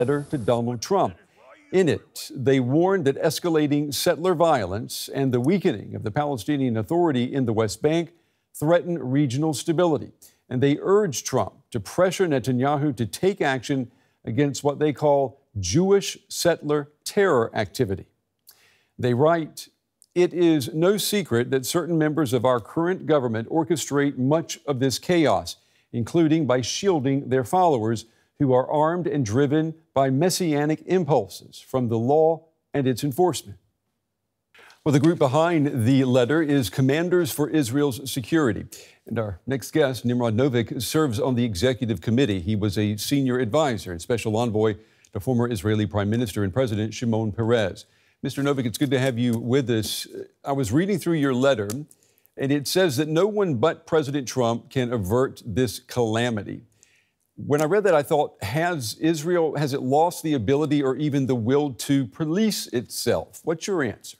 letter to Donald Trump. In it, they warned that escalating settler violence and the weakening of the Palestinian Authority in the West Bank threaten regional stability. And they urged Trump to pressure Netanyahu to take action against what they call Jewish settler terror activity. They write, "It is no secret that certain members of our current government orchestrate much of this chaos, including by shielding their followers who are armed and driven by messianic impulses from the law and its enforcement." Well, the group behind the letter is Commanders for Israel's Security. And our next guest, Nimrod Novik, serves on the executive committee. He was a senior advisor and special envoy to former Israeli Prime Minister and President Shimon Peres. Mr. Novik, it's good to have you with us. I was reading through your letter, and it says that no one but President Trump can avert this calamity. When I read that, I thought, has it lost the ability or even the will to police itself? What's your answer?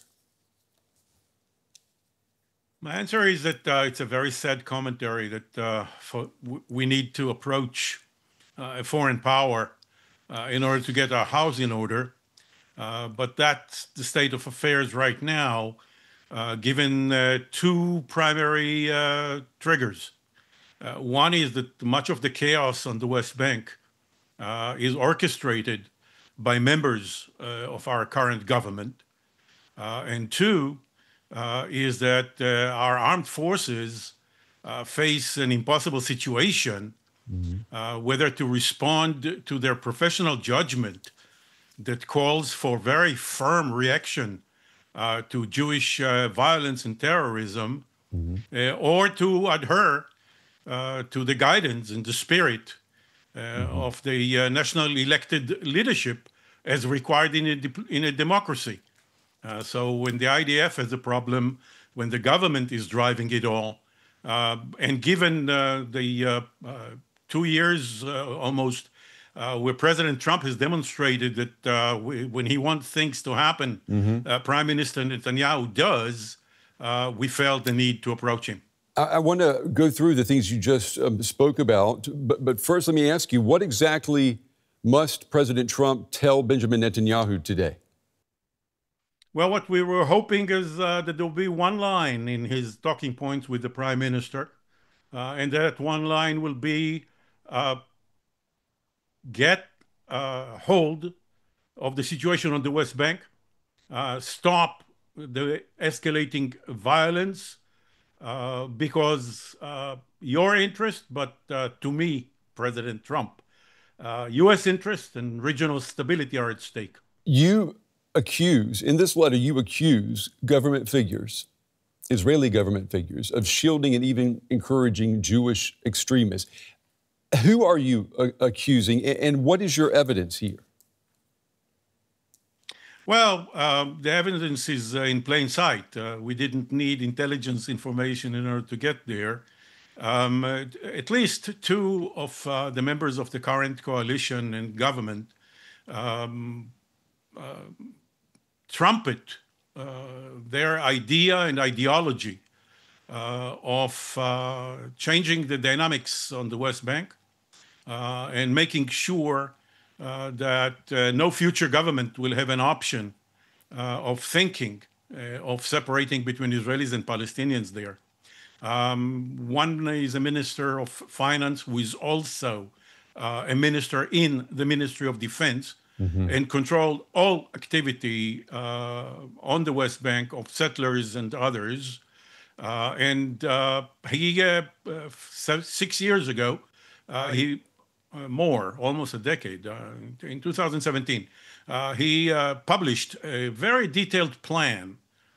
My answer is that it's a very sad commentary that we need to approach a foreign power in order to get our house in order. But that's the state of affairs right now, given two primary triggers. One is that much of the chaos on the West Bank is orchestrated by members of our current government. And two is that our armed forces face an impossible situation, whether to respond to their professional judgment that calls for very firm reaction to Jewish violence and terrorism, or to adhere to the guidance and the spirit of the national elected leadership as required in a democracy. So when the IDF has a problem, when the government is driving it all, and given the 2 years almost where President Trump has demonstrated that when he wants things to happen, Prime Minister Netanyahu does, we felt the need to approach him. I want to go through the things you just spoke about, but first let me ask you, what exactly must President Trump tell Benjamin Netanyahu today? Well, what we were hoping is that there will be one line in his talking points with the Prime Minister, and that one line will be get hold of the situation on the West Bank, stop the escalating violence, because your interest, but to me, President Trump, U.S. interest and regional stability are at stake. In this letter, you accuse government figures, Israeli government figures, of shielding and even encouraging Jewish extremists. Who are you accusing, and what is your evidence here? Well, the evidence is in plain sight. We didn't need intelligence information in order to get there. At least two of the members of the current coalition and government trumpet their idea and ideology of changing the dynamics on the West Bank and making sure that no future government will have an option of thinking of separating between Israelis and Palestinians there. One is a minister of finance who is also a minister in the Ministry of Defense, and controlled all activity on the West Bank of settlers and others. He 6 years ago, almost a decade, in 2017, he published a very detailed plan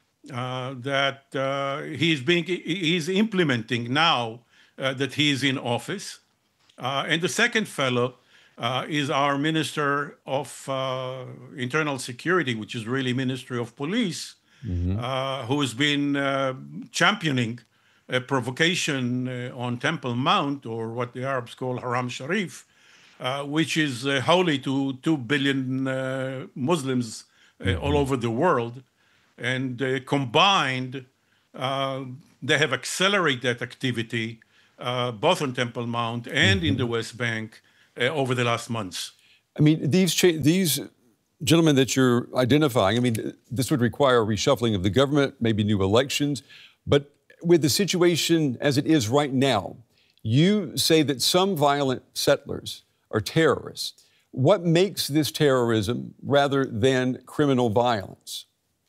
that he's implementing now that he is in office. And the second fellow is our Minister of Internal Security, which is really Ministry of Police, who has been championing a provocation on Temple Mount, or what the Arabs call Haram Sharif, which is holy to 2 billion Muslims all over the world. And combined, they have accelerated that activity, both on Temple Mount and in the West Bank, over the last months. I mean, these gentlemen that you're identifying, I mean, this would require a reshuffling of the government, maybe new elections. But with the situation as it is right now, you say that some violent settlers are terrorists. What makes this terrorism rather than criminal violence?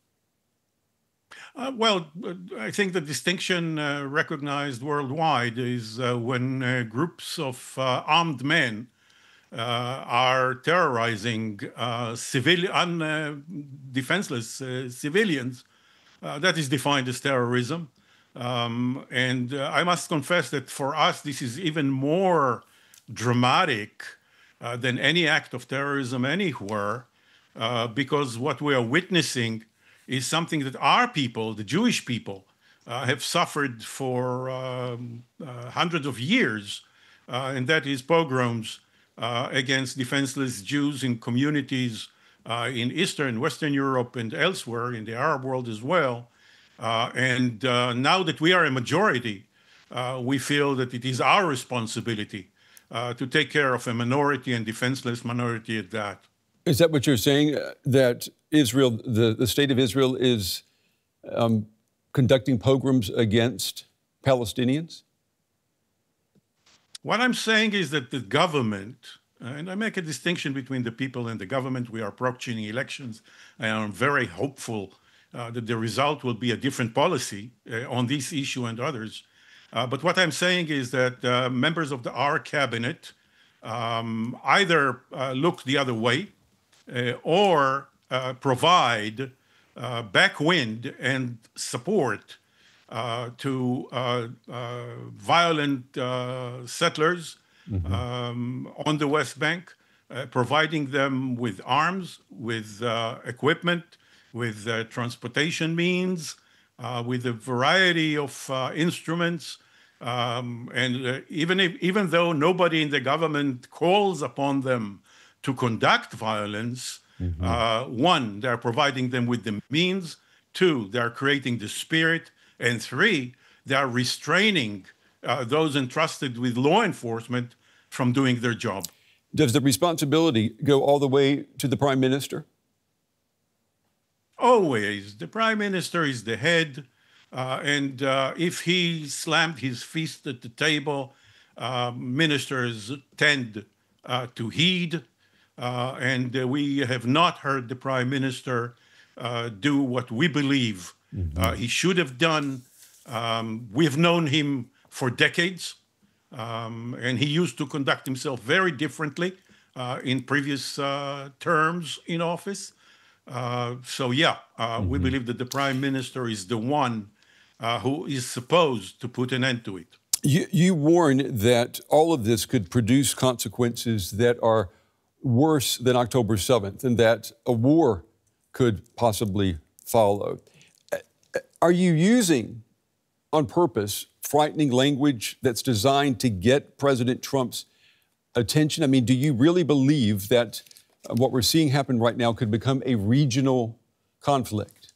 I think the distinction recognized worldwide is when groups of armed men are terrorizing defenseless civilians. That is defined as terrorism. And I must confess that for us, this is even more dramatic than any act of terrorism anywhere, because what we are witnessing is something that our people, the Jewish people, have suffered for hundreds of years, and that is pogroms against defenseless Jews in communities in Eastern, Western Europe, and elsewhere in the Arab world as well. And now that we are a majority, we feel that it is our responsibility to take care of a minority and defenseless minority at that. Is that what you're saying, that Israel, the state of Israel, is conducting pogroms against Palestinians? What I'm saying is that the government, and I make a distinction between the people and the government, we are approaching elections, and I'm very hopeful that the result will be a different policy on this issue and others. But what I'm saying is that members of our cabinet either look the other way or provide backwind and support to violent settlers on the West Bank, providing them with arms, with equipment, with transportation means, with a variety of instruments. And even though nobody in the government calls upon them to conduct violence, one, they're providing them with the means. Two, they're creating the spirit. And three, they are restraining those entrusted with law enforcement from doing their job. Does the responsibility go all the way to the Prime Minister? Always. The Prime Minister is the head. And if he slammed his fist at the table, ministers tend to heed. And we have not heard the Prime Minister do what we believe he should have done. We've known him for decades, and he used to conduct himself very differently in previous terms in office. We believe that the Prime Minister is the one who is supposed to put an end to it. You warn that all of this could produce consequences that are worse than October 7th, and that a war could possibly follow. Are you using, on purpose, frightening language that's designed to get President Trump's attention? I mean, do you really believe that what we're seeing happen right now could become a regional conflict?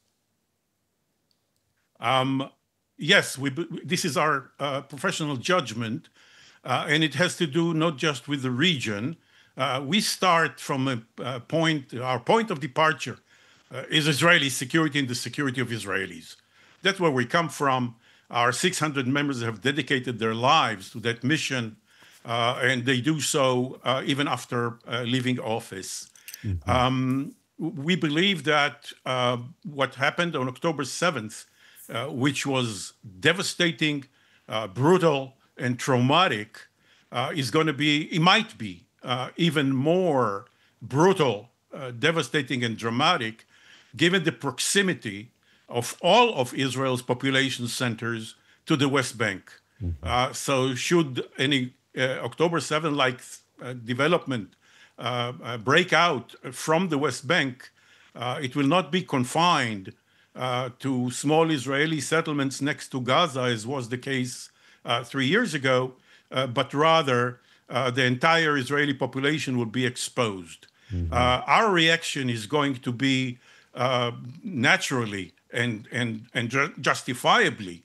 Yes, this is our professional judgment, and it has to do not just with the region. We start from our point of departure is Israeli security and the security of Israelis. That's where we come from. Our 600 members have dedicated their lives to that mission, and they do so even after leaving office. We believe that what happened on October 7th, which was devastating, brutal, and traumatic, it might be even more brutal, devastating, and dramatic, given the proximity of all of Israel's population centers to the West Bank. So should any October 7-like development break out from the West Bank, it will not be confined to small Israeli settlements next to Gaza, as was the case 3 years ago, but rather the entire Israeli population will be exposed. Our reaction is going to be naturally and justifiably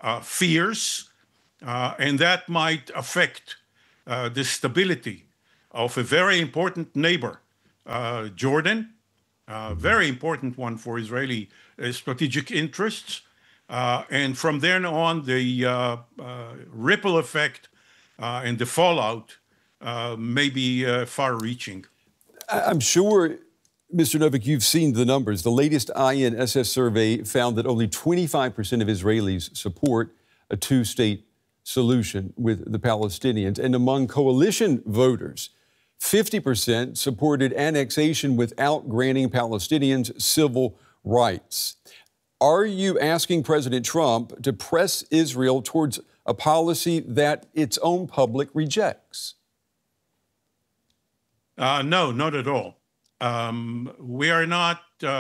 fierce, and that might affect the stability of a very important neighbor, Jordan, very important one for Israeli strategic interests. And from then on, the ripple effect and the fallout may be far-reaching. I'm sure, Mr. Novick, you've seen the numbers. The latest INSS survey found that only 25% of Israelis support a two-state solution with the Palestinians. And among coalition voters, 50% supported annexation without granting Palestinians civil rights. Are you asking President Trump to press Israel towards a policy that its own public rejects? No, not at all. We are not,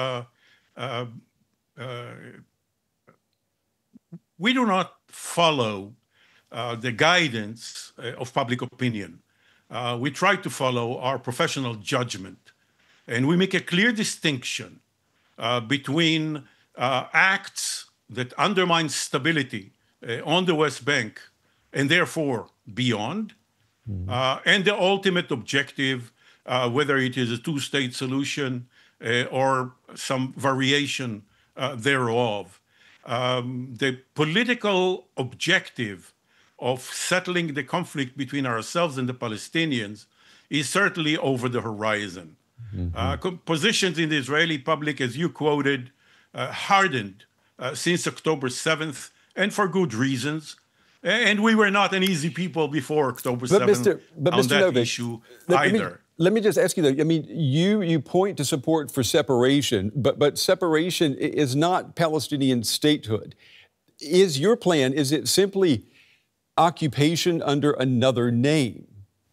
we do not follow the guidance of public opinion. We try to follow our professional judgment. And we make a clear distinction between acts that undermine stability on the West Bank and therefore beyond, and the ultimate objective, whether it is a two-state solution or some variation thereof. The political objective of settling the conflict between ourselves and the Palestinians is certainly over the horizon. Positions in the Israeli public, as you quoted, hardened since October 7th, and for good reasons. And we were not an easy people before October 7th on that Novick, issue either. Let me just ask you, though. I mean, you point to support for separation, but separation is not Palestinian statehood. Is your plan, is it simply occupation under another name?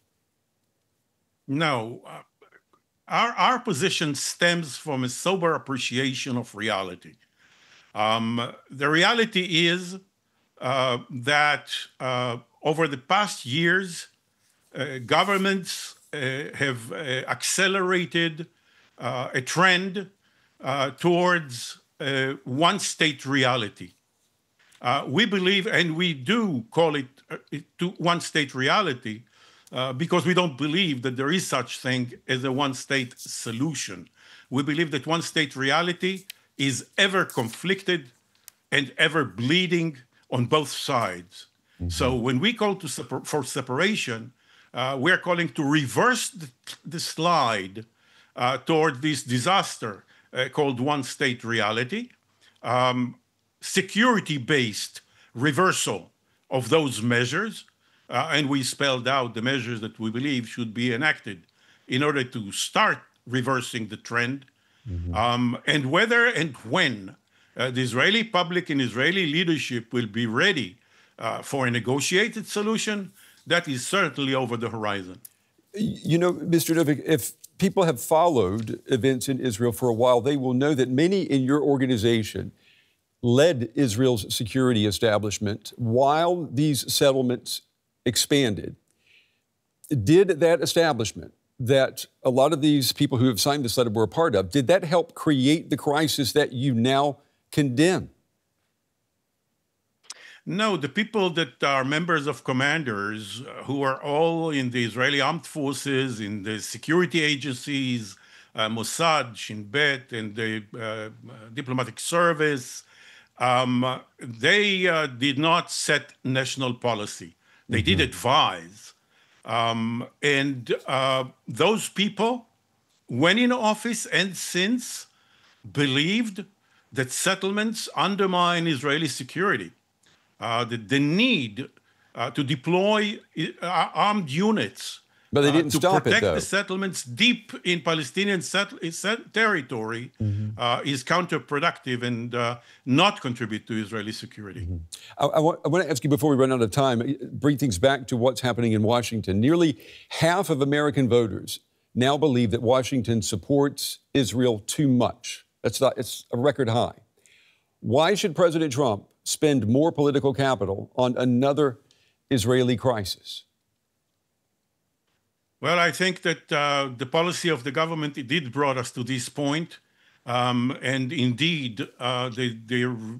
No. Our position stems from a sober appreciation of reality. The reality is that over the past years, governments have accelerated a trend towards one-state reality. We believe, and we do call it one-state reality, because we don't believe that there is such thing as a one-state solution. We believe that one-state reality is ever conflicted and ever bleeding on both sides. So when we call for separation, we're calling to reverse the slide toward this disaster called one-state reality, security-based reversal of those measures, and we spelled out the measures that we believe should be enacted in order to start reversing the trend. And whether and when the Israeli public and Israeli leadership will be ready for a negotiated solution, that is certainly over the horizon. You know, Mr. Novick, if people have followed events in Israel for a while, they will know that many in your organization led Israel's security establishment while these settlements expanded. Did that establishment that a lot of these people who have signed this letter were a part of, did that help create the crisis that you now condemn? No, the people that are members of commanders who are all in the Israeli armed forces, in the security agencies, Mossad, Shin Bet, and the diplomatic service, they did not set national policy. They did advise. And those people, when in office and since, believed that settlements undermine Israeli security. The need to deploy armed units but they didn't to stop protect it, though. the settlements deep in Palestinian territory is counterproductive and not contribute to Israeli security. I want to ask you before we run out of time, bring things back to what's happening in Washington. Nearly half of American voters now believe that Washington supports Israel too much. It's a record high. Why should President Trump spend more political capital on another Israeli crisis? Well, I think that the policy of the government did brought us to this point. And indeed,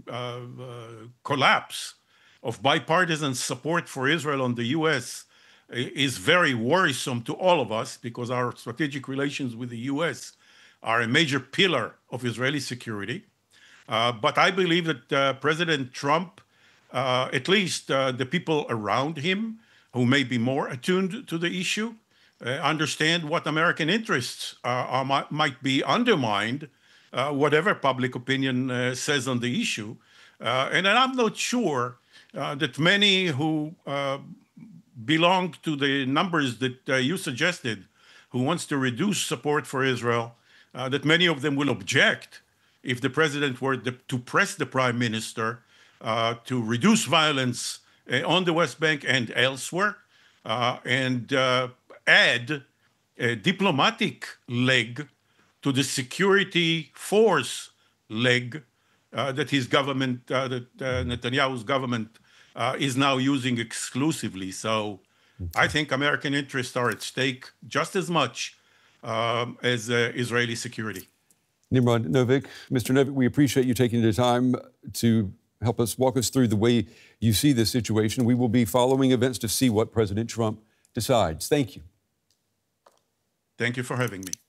the collapse of bipartisan support for Israel on the U.S. is very worrisome to all of us because our strategic relations with the U.S. are a major pillar of Israeli security. But I believe that President Trump, at least the people around him, who may be more attuned to the issue, understand what American interests might be undermined, whatever public opinion says on the issue. And I'm not sure that many who belong to the numbers that you suggested, who wants to reduce support for Israel, that many of them will object if the president were to press the prime minister to reduce violence on the West Bank and elsewhere, and add a diplomatic leg to the security force leg that his government, that Netanyahu's government is now using exclusively. So I think American interests are at stake just as much as Israeli security. Nimrod Novik, Mr. Novik, we appreciate you taking the time to help us walk us through the way you see this situation. We will be following events to see what President Trump decides. Thank you. Thank you for having me.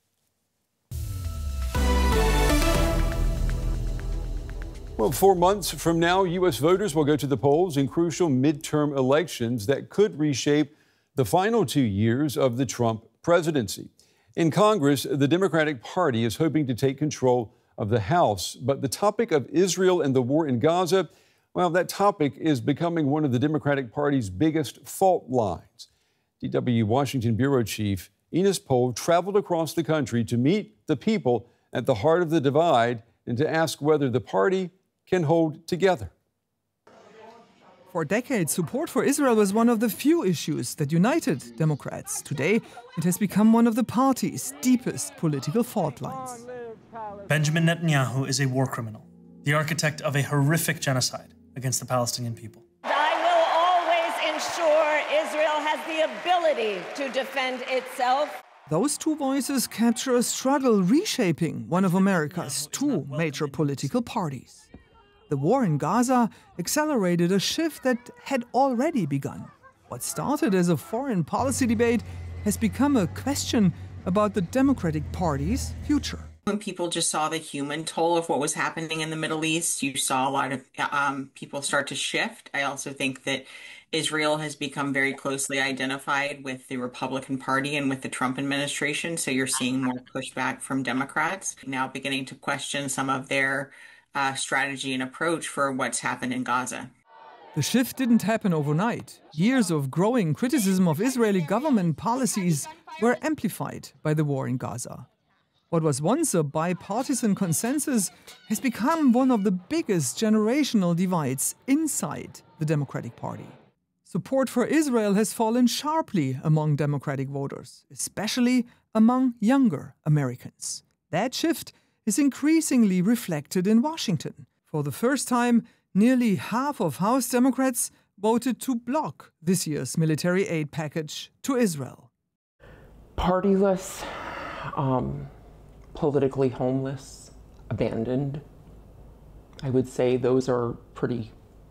Well, 4 months from now, U.S. voters will go to the polls in crucial midterm elections that could reshape the final 2 years of the Trump presidency. In Congress, the Democratic Party is hoping to take control of the House, but the topic of Israel and the war in Gaza, well, that topic is becoming one of the Democratic Party's biggest fault lines. DW Washington Bureau Chief Enos Pohl traveled across the country to meet the people at the heart of the divide and to ask whether the party can hold together. For decades, support for Israel was one of the few issues that united Democrats. Today, it has become one of the party's deepest political fault lines. Benjamin Netanyahu is a war criminal, the architect of a horrific genocide against the Palestinian people. I will always ensure Israel has the ability to defend itself. Those two voices capture a struggle reshaping one of America's two major political parties. The war in Gaza accelerated a shift that had already begun. What started as a foreign policy debate has become a question about the Democratic Party's future. When people just saw the human toll of what was happening in the Middle East, you saw a lot of people start to shift. I also think that Israel has become very closely identified with the Republican Party and with the Trump administration, so you're seeing more pushback from Democrats, now beginning to question some of their strategy and approach for what's happened in Gaza. The shift didn't happen overnight. Years of growing criticism of Israeli government policies were amplified by the war in Gaza. What was once a bipartisan consensus has become one of the biggest generational divides inside the Democratic Party. Support for Israel has fallen sharply among Democratic voters, especially among younger Americans. That shift is increasingly reflected in Washington. For the first time, nearly half of House Democrats voted to block this year's military aid package to Israel. Partyless, politically homeless, abandoned. I would say those are pretty